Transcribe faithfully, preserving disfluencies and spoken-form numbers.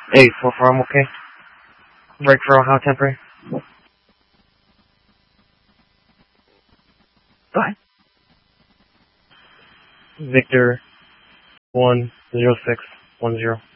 eight four four, I'm okay. Break for Ohio temporary. Go ahead. Victor one zero six one zero.